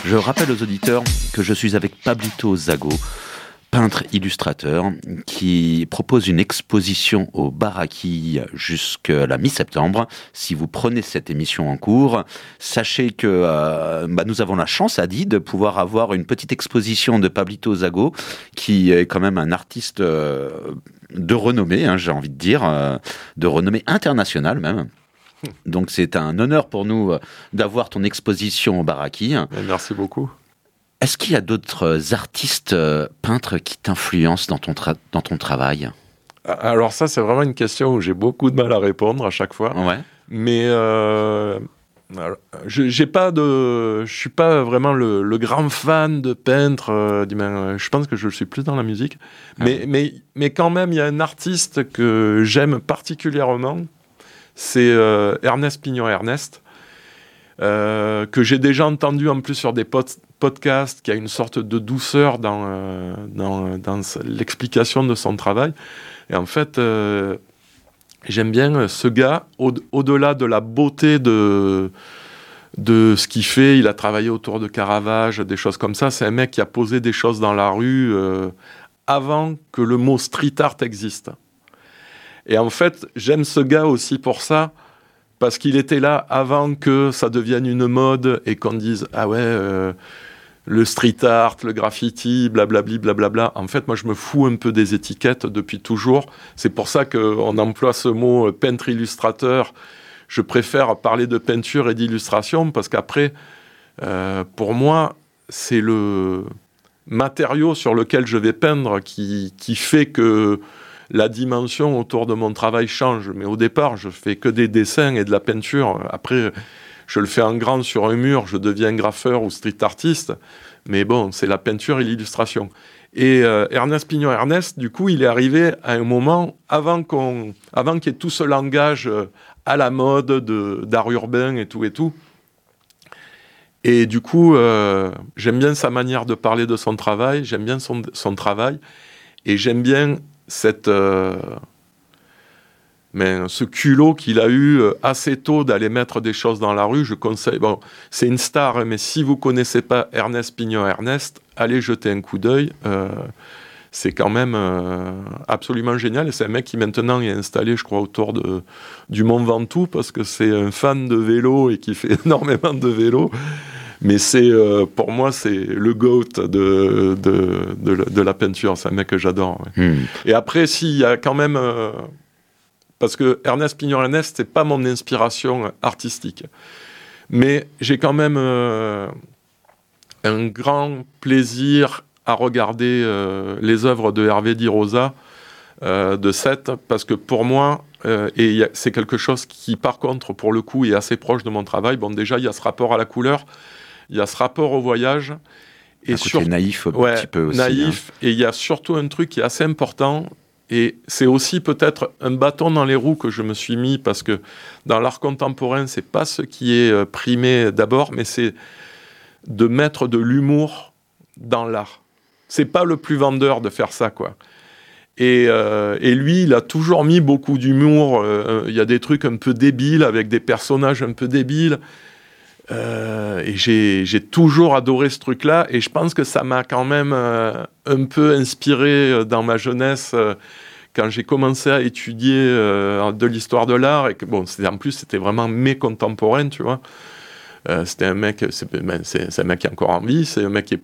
Je rappelle aux auditeurs que je suis avec Pablito Zago, peintre illustrateur, qui propose une exposition au Bar-à-Quilles jusqu'à la mi-septembre. Si vous prenez cette émission en cours, sachez que nous avons la chance à Die de pouvoir avoir une petite exposition de Pablito Zago, qui est quand même un artiste de renommée, j'ai envie de dire, de renommée internationale même. Donc c'est un honneur pour nous d'avoir ton exposition au Bar-à-Quilles. Merci beaucoup. Est-ce qu'il y a d'autres artistes peintres qui t'influencent dans ton travail ? Alors ça, c'est vraiment une question où j'ai beaucoup de mal à répondre à chaque fois. Ouais. Mais je suis pas vraiment le grand fan de peintre. Je pense que je suis plus dans la musique. Mais quand même, il y a un artiste que j'aime particulièrement. C'est Ernest Pignon-Ernest, que j'ai déjà entendu en plus sur des podcasts, qui a une sorte de douceur dans l'explication de son travail. Et en fait, j'aime bien ce gars, au-delà de la beauté de ce qu'il fait. Il a travaillé autour de Caravage, des choses comme ça. C'est un mec qui a posé des choses dans la rue avant que le mot street art existe. Et en fait, j'aime ce gars aussi pour ça, parce qu'il était là avant que ça devienne une mode et qu'on dise « Ah ouais, le street art, le graffiti, blablabli, blablabla ». En fait, moi, je me fous un peu des étiquettes depuis toujours. C'est pour ça qu'on emploie ce mot « peintre-illustrateur ». Je préfère parler de peinture et d'illustration, parce qu'après, pour moi, c'est le matériau sur lequel je vais peindre qui fait que la dimension autour de mon travail change. Mais au départ, je fais que des dessins et de la peinture. Après, je le fais en grand sur un mur, je deviens graffeur ou street artiste. Mais bon, c'est la peinture et l'illustration. Et Ernest Pignon-Ernest, du coup, il est arrivé à un moment, avant qu'il y ait tout ce langage à la mode d'art urbain et tout. Et du coup, j'aime bien sa manière de parler de son travail, j'aime bien son travail, et j'aime bien ce culot qu'il a eu assez tôt d'aller mettre des choses dans la rue. Je conseille, bon, c'est une star, mais si vous connaissez pas Ernest Pignon-Ernest, allez jeter un coup d'œil. C'est quand même absolument génial. Et c'est un mec qui maintenant est installé, je crois, autour du Mont Ventoux, parce que c'est un fan de vélo et qui fait énormément de vélo. Mais pour moi, c'est le GOAT de la peinture. C'est un mec que j'adore. Ouais. Et après, s'il y a quand même... parce que Ernest Pignon-Ernest, c'est pas mon inspiration artistique. Mais j'ai quand même un grand plaisir à regarder les œuvres de Hervé Di Rosa, de Sète, parce que pour moi, c'est quelque chose qui, par contre, pour le coup, est assez proche de mon travail. Bon, déjà, il y a ce rapport à la couleur, il y a ce rapport au voyage. Et un côté naïf un petit peu aussi. Naïf, et il y a surtout un truc qui est assez important, et c'est aussi peut-être un bâton dans les roues que je me suis mis, parce que dans l'art contemporain, c'est pas ce qui est primé d'abord, mais c'est de mettre de l'humour dans l'art. C'est pas le plus vendeur de faire ça, quoi. Et lui, il a toujours mis beaucoup d'humour. Il y a des trucs un peu débiles, avec des personnages un peu débiles. Et j'ai toujours adoré ce truc-là, et je pense que ça m'a quand même un peu inspiré dans ma jeunesse, quand j'ai commencé à étudier de l'histoire de l'art, et que bon, c'était vraiment mes contemporains, tu vois. C'était un mec, c'est un mec qui est encore en vie, c'est un mec qui est